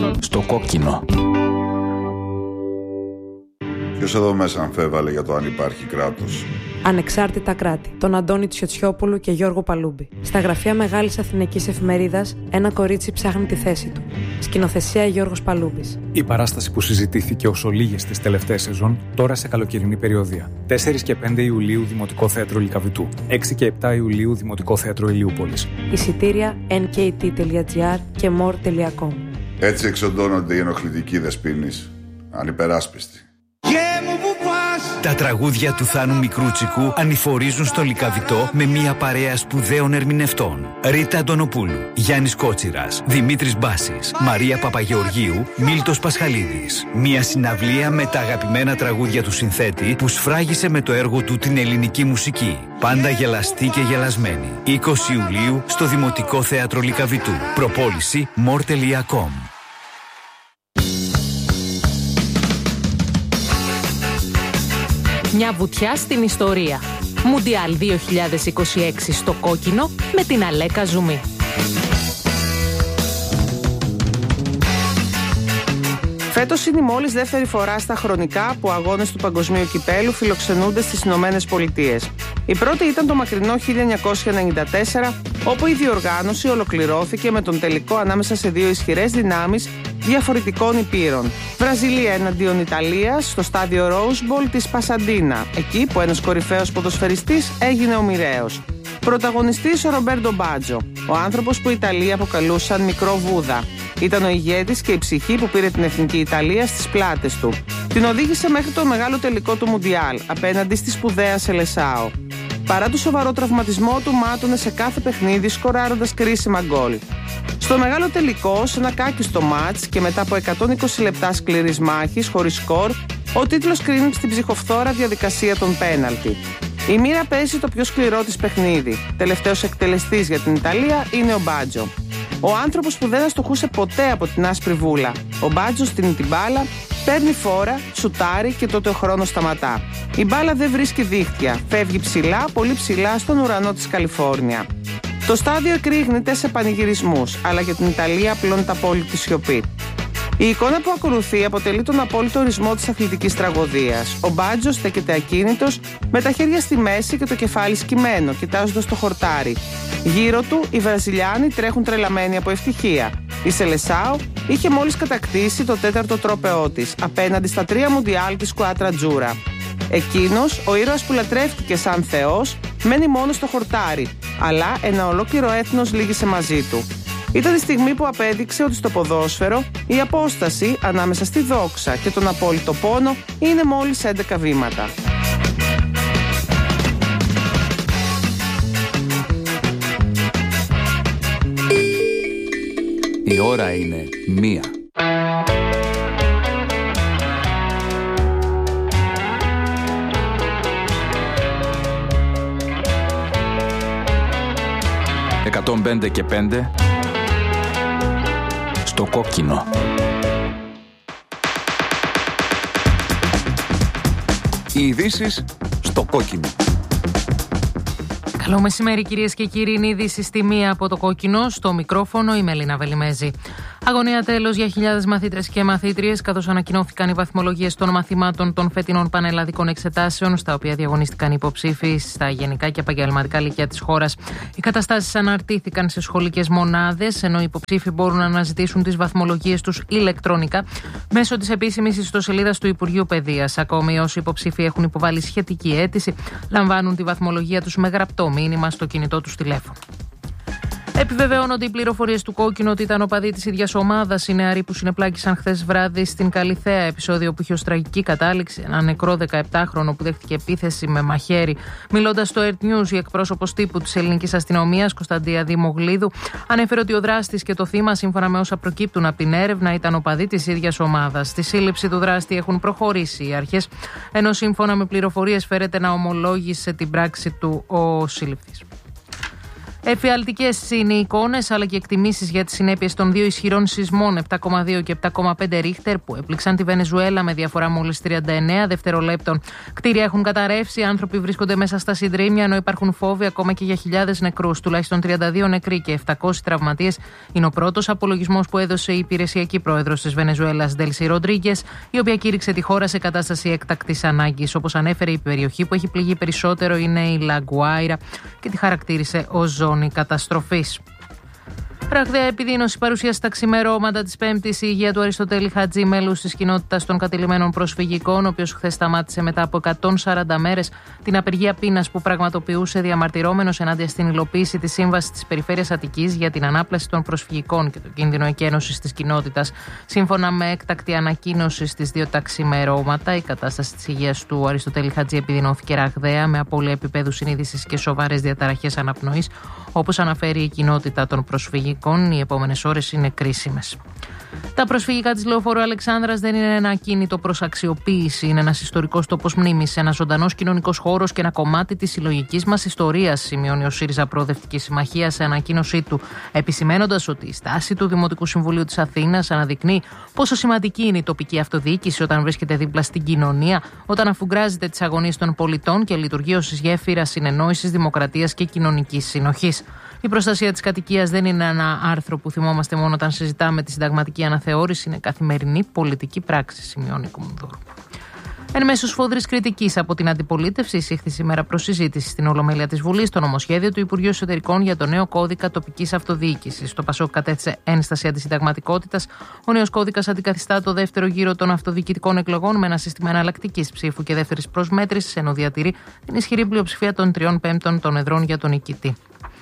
Στο κόκκινο. Ποιος εδώ μέσα αμφέβαλε για το αν υπάρχει κράτος? Ανεξάρτητα κράτη. Τον Αντώνη Τσιοτσιόπουλο και Γιώργο Παλούμπη. Στα γραφεία Μεγάλης Αθηναϊκής Εφημερίδας, ένα κορίτσι ψάχνει τη θέση του. Σκηνοθεσία Γιώργος Παλούμπης. Η παράσταση που συζητήθηκε ως ολίγες τις τελευταίες σεζόν, τώρα σε καλοκαιρινή περιοδία. 4 και 5 Ιουλίου Δημοτικό Θέατρο Λυκαβητού. 6 και 7 Ιουλίου Δημοτικό Θέατρο Ηλιούπολης. Εισιτήρια nkt.gr και more.com. Έτσι εξοντώνονται οι ενοχλητικοί δεσποίνεις. Ανυπεράσπιστοι. Τα τραγούδια του Θάνου Μικρούτσικου ανηφορίζουν στο Λυκαβητό με μια παρέα σπουδαίων ερμηνευτών. Ρίτα Αντωνοπούλου, Γιάννης Κότσιρας, Δημήτρης Μπάσης, Μαρία Παπαγεωργίου, Μίλτος Πασχαλίδης. Μια συναυλία με τα αγαπημένα τραγούδια του συνθέτη που σφράγισε με το έργο του την ελληνική μουσική. Πάντα γελαστή και γελασμένη. 20 Ιουλίου στο Δημοτικό Θέατρο Λυκαβητού. Προπόληση more.com. Μια βουτιά στην ιστορία. Μουντιάλ 2026 στο κόκκινο με την Αλέκα Ζουμί. Φέτος είναι η μόλις δεύτερη φορά στα χρονικά που αγώνες του Παγκοσμίου Κυπέλλου φιλοξενούνται στις Ηνωμένες Πολιτείες. Η πρώτη ήταν το μακρινό 1994, όπου η διοργάνωση ολοκληρώθηκε με τον τελικό ανάμεσα σε δύο ισχυρές δυνάμεις διαφορετικών υπήρων. Βραζιλία εναντίον Ιταλίας στο στάδιο Rose Bowl της Πασαντίνα, εκεί που ένας κορυφαίος ποδοσφαιριστής έγινε ο μοιραίος. Πρωταγωνιστής ο Ρομπέρτο Μπάτζο, ο άνθρωπος που οι Ιταλοί αποκαλούσαν Μικρό Βούδα. Ήταν ο ηγέτης και η ψυχή που πήρε την εθνική Ιταλία στις πλάτες του. Την οδήγησε μέχρι το μεγάλο τελικό του Μουντιάλ, απέναντι στη σπουδαία Σελεσάο. Παρά το σοβαρό τραυματισμό του, μάτωνε σε κάθε παιχνίδι, σκοράροντας κρίσιμα γκολ. Στο μεγάλο τελικό, σε ένα κάκιστο μάτς και μετά από 120 λεπτά σκληρής μάχης, χωρίς σκορ, ο τίτλος κρίνει στην ψυχοφθόρα διαδικασία των πέναλτι. Η μοίρα παίζει το πιο σκληρό της παιχνίδι. Τελευταίος εκτελεστής για την Ιταλία είναι ο Μπάτζο. Ο άνθρωπος που δεν αστοχούσε ποτέ από την άσπρη βούλα. Ο Μπάτζο στείνει την μπάλα, παίρνει φόρα, σουτάρει και τότε ο χρόνος σταματά. Η μπάλα δεν βρίσκει δίχτυα. Φεύγει ψηλά, πολύ ψηλά στον ουρανό της Καλιφόρνια. Το στάδιο εκρήγνεται σε πανηγυρισμούς, αλλά για την Ιταλία απλώνεται απόλυτη σιωπή. Η εικόνα που ακολουθεί αποτελεί τον απόλυτο ορισμό της αθλητικής τραγωδίας. Ο Μπάτζο στέκεται ακίνητος, με τα χέρια στη μέση και το κεφάλι σκυμμένο, κοιτάζοντας το χορτάρι. Γύρω του οι Βραζιλιάνοι τρέχουν τρελαμένοι από ευτυχία. Η Σελεσάο είχε μόλις κατακτήσει το 4ο τρόπαιό της απέναντι στα 3 Μουντιάλ της Σκουάτρα Τζούρα. Εκείνος, ο ήρωας που λατρεύτηκε σαν θεός, μένει μόνο στο χορτάρι, αλλά ένα ολόκληρο έθνος λύγησε μαζί του. Ήταν η στιγμή που απέδειξε ότι στο ποδόσφαιρο η απόσταση ανάμεσα στη δόξα και τον απόλυτο πόνο είναι μόλις 11 βήματα. Η ώρα είναι 1. «105 και 5» στο κόκκινο. Οι ειδήσεις στο κόκκινο. Καλό μεσημέρι, κυρίες και κύριοι. Είναι ειδήσεις στη 1 από το κόκκινο. Στο μικρόφωνο η Μελίνα Βελιμέζη. Αγωνία τέλος για χιλιάδες μαθήτρες και μαθήτριες, καθώς ανακοινώθηκαν οι βαθμολογίες των μαθημάτων των φετινών πανελλαδικών εξετάσεων, στα οποία διαγωνίστηκαν οι υποψήφοι στα γενικά και επαγγελματικά λυκεία της χώρας. Οι καταστάσεις αναρτήθηκαν σε σχολικές μονάδες, ενώ οι υποψήφοι μπορούν να αναζητήσουν τις βαθμολογίες τους ηλεκτρονικά μέσω της επίσημης ιστοσελίδας του Υπουργείου Παιδείας. Ακόμη, όσοι υποψήφοι έχουν υποβάλει σχετική αίτηση, λαμβάνουν τη βαθμολογία τους με γραπτό μήνυμα στο κινητό τους τηλέφωνο. Επιβεβαιώνονται οι πληροφορίες του κόκκινου ότι ήταν οπαδοί της ίδιας ομάδας οι νεαροί που συνεπλάκησαν χθες βράδυ στην Καλιθέα, επεισόδιο που είχε ως τραγική κατάληξη ένα νεκρό 17χρονο που δέχτηκε επίθεση με μαχαίρι. Μιλώντας στο Earth News, η εκπρόσωπος τύπου της ελληνικής αστυνομίας, Κωνσταντία Δημογλίδου, ανέφερε ότι ο δράστης και το θύμα, σύμφωνα με όσα προκύπτουν από την έρευνα, ήταν οπαδοί της ίδιας ομάδας. Στη σύλληψη του δράστη έχουν προχωρήσει οι αρχές, ενώ σύμφωνα με πληροφορίες φέρεται να ομολόγησε την πράξη του ο σύλληπτης. Εφιαλτικές είναι οι εικόνες αλλά και εκτιμήσεις για τις συνέπειες των δύο ισχυρών σεισμών 7,2 και 7,5 ρίχτερ που έπληξαν τη Βενεζουέλα με διαφορά μόλις 39 δευτερολέπτων. Κτίρια έχουν καταρρεύσει, άνθρωποι βρίσκονται μέσα στα συντρίμμια ενώ υπάρχουν φόβοι ακόμα και για χιλιάδες νεκρούς. Τουλάχιστον 32 νεκροί και 700 τραυματίες είναι ο πρώτος απολογισμός που έδωσε η υπηρεσιακή πρόεδρος της Βενεζουέλας, Ντέλσι Ροντρίγκες, η οποία κήρυξε τη χώρα σε κατάσταση έκτακτης ανάγκης. Όπως ανέφερε, η περιοχή που έχει πληγεί περισσότερο είναι η Λαγκουάιρα και τη χαρακτήρισε ως ζώνη καταστροφής. Ραγδαία επιδείνωση παρουσίασε τα ξημερώματα της Πέμπτης η υγεία του Αριστοτέλη Χατζή, μέλους της κοινότητας των κατηλημμένων προσφυγικών, ο οποίος χθες σταμάτησε μετά από 140 μέρες την απεργία πείνας που πραγματοποιούσε διαμαρτυρόμενος ενάντια στην υλοποίηση της σύμβασης της Περιφέρειας Αττικής για την ανάπλαση των προσφυγικών και τον κίνδυνο εκένωσης της κοινότητας. Σύμφωνα με έκτακτη ανακοίνωση στις 2 τα ξημερώματα, η κατάσταση της υγείας του Αριστοτέλη Χατζή επιδεινώθηκε ραγδαία με απώλεια επίπεδου συνείδησης και σοβαρές διαταραχές αναπνοής, όπως αναφέρει η κοινότητα των προσφυγικών. Οι επόμενες ώρες είναι κρίσιμες. Τα προσφυγικά της Λεωφόρου Αλεξάνδρας δεν είναι ένα ακίνητο προς αξιοποίηση. Είναι ένας ιστορικός τόπος μνήμης, ένας ζωντανός κοινωνικός χώρος και ένα κομμάτι της συλλογικής μας ιστορίας, σημειώνει ο ΣΥΡΙΖΑ Προοδευτική Συμμαχία σε ανακοίνωσή του, επισημαίνοντας ότι η στάση του Δημοτικού Συμβουλίου της Αθήνας αναδεικνύει πόσο σημαντική είναι η τοπική αυτοδιοίκηση όταν βρίσκεται δίπλα στην κοινωνία, όταν αφουγκράζεται τις αγωνίες των πολιτών και λειτουργεί ως γέφυρα συνεννόησης, δημοκρατίας και κοινωνικής συνοχής. Η προστασία της κατοικίας δεν είναι ένα άρθρο που θυμόμαστε μόνο όταν συζητάμε τη συνταγματική αναθεώρηση, είναι καθημερινή πολιτική πράξη, σημειώνει η Κουμουνδούρου. Εν μέσω σφόδρης κριτικής από την αντιπολίτευση, εισήχθη σήμερα προς συζήτηση στην Ολομέλεια της Βουλής το νομοσχέδιο του Υπουργείου Εσωτερικών για το νέο κώδικα τοπικής αυτοδιοίκησης. Το ΠΑΣΟΚ κατέθεσε ένσταση αντισυνταγματικότητας. Ο νέος κώδικας αντικαθιστά το δεύτερο γύρο των αυτοδιοικητικών εκλογών με ένα σύστημα εναλλακτικής ψήφου και δεύτερης προσμέτρησης, ενώ διατηρεί την ισχυρή πλειοψηφία των 3/5 των εδρών για τον νικητή.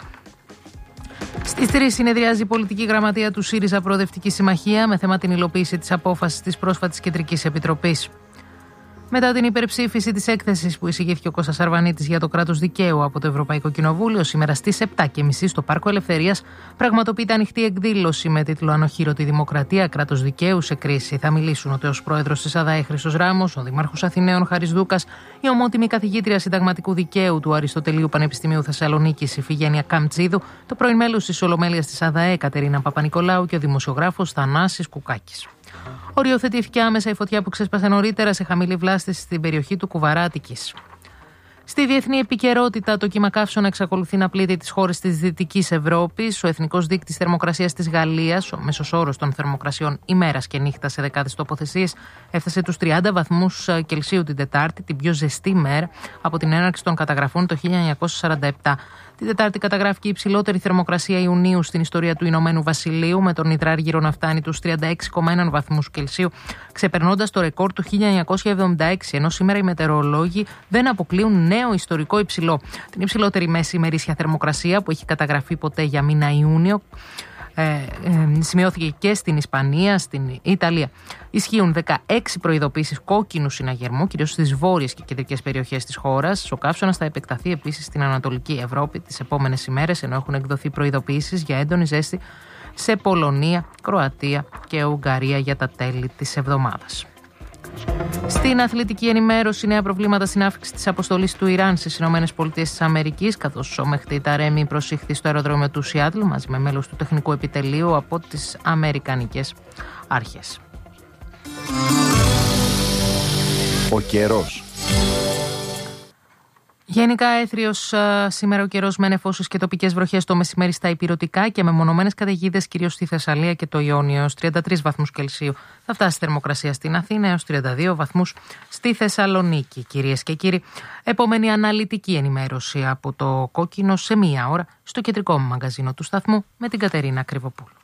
Στις 3 συνεδριάζει η πολιτική γραμματεία του ΣΥΡΙΖΑ Προοδευτική Συμμαχία με θέμα την υλοποίηση της απόφασης της πρόσφατης Κεντρικής Επιτροπής. Μετά την υπερψήφιση της έκθεσης που εισηγήθηκε ο Κώστας Αρβανίτης για το κράτος δικαίου από το Ευρωπαϊκό Κοινοβούλιο, σήμερα στις 7:30 στο Πάρκο Ελευθερίας πραγματοποιείται ανοιχτή εκδήλωση με τίτλο «Ανοχήρωτη Δημοκρατία, κράτος δικαίου σε κρίση». Θα μιλήσουν ο τέος πρόεδρος της ΑΔΑΕ Χρήστος Ράμος, ο Δήμαρχος Αθηναίων Χάρης Δούκας, η ομότιμη καθηγήτρια συνταγματικού δικαίου του Αριστοτελείου Πανεπιστημίου Θεσσαλονίκης Ιφηγένεια Καμτσίδου, το πρώην μέλος της Ολομέλειας της ΑΔΑΕ Κατερίνα Παπα-Νικολάου και ο δημοσιογράφος Θανάσης Κουκάκης. Οριοθετήθηκε άμεσα η φωτιά που ξέσπασε νωρίτερα σε χαμηλή βλάστηση στην περιοχή του Κουβαράτικης. Στη διεθνή επικαιρότητα, το κύμα καύσωνα εξακολουθεί να πλήττει τις χώρες της Δυτικής Ευρώπης. Ο Εθνικός Δείκτης Θερμοκρασίας της Γαλλίας, ο μέσος όρος των θερμοκρασιών ημέρας και νύχτας σε δεκάδες τοποθεσίες, έφτασε τους 30 βαθμούς Κελσίου την Τετάρτη, την πιο ζεστή μέρα από την έναρξη των καταγραφών το 1947. Την Τετάρτη καταγράφηκε η υψηλότερη θερμοκρασία Ιουνίου στην ιστορία του Ηνωμένου Βασιλείου, με τον υδράργυρο να φτάνει τους 36,1 βαθμούς Κελσίου, ξεπερνώντας το ρεκόρ του 1976, ενώ σήμερα οι μετεωρολόγοι δεν αποκλείουν νέο ιστορικό υψηλό. Την υψηλότερη μέση ημερήσια θερμοκρασία που έχει καταγραφεί ποτέ για μήνα Ιούνιο σημειώθηκε και στην Ισπανία, στην Ιταλία. Ισχύουν 16 προειδοποίησεις κόκκινου συναγερμού, κυρίως στις βόρειες και κεντρικές περιοχές της χώρας. Ο καύσωνας θα επεκταθεί επίσης στην Ανατολική Ευρώπη τις επόμενες ημέρες, ενώ έχουν εκδοθεί προειδοποιήσεις για έντονη ζέστη σε Πολωνία, Κροατία και Ουγγαρία για τα τέλη της εβδομάδας. Στην αθλητική ενημέρωση, νέα προβλήματα στην άφηξη της αποστολής του Ιράν στις ΗΠΑ, καθώς ο Μεχτή Ταρέμι προσήχθη στο αεροδρόμιο του Σιάτλ μαζί με μέλος του τεχνικού επιτελείου από τις αμερικανικές αρχές. Ο καιρός. Γενικά έθριος σήμερα ο καιρός με νεφώσεις και τοπικές βροχές το μεσημέρι στα ηπειρωτικά και με μονομένες καταιγίδες κυρίως στη Θεσσαλία και το Ιόνιο. Έως 33 βαθμούς Κελσίου θα φτάσει η θερμοκρασία στην Αθήνα, έως 32 βαθμούς στη Θεσσαλονίκη. Κυρίες και κύριοι, επόμενη αναλυτική ενημέρωση από το Κόκκινο σε 1 ώρα στο κεντρικό μαγκαζίνο του σταθμού με την Κατερίνα Κρυβοπούλου.